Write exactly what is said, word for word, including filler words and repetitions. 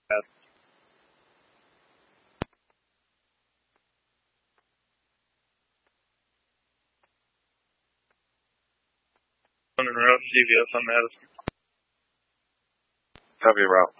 Route C V S on Madison. Copy route.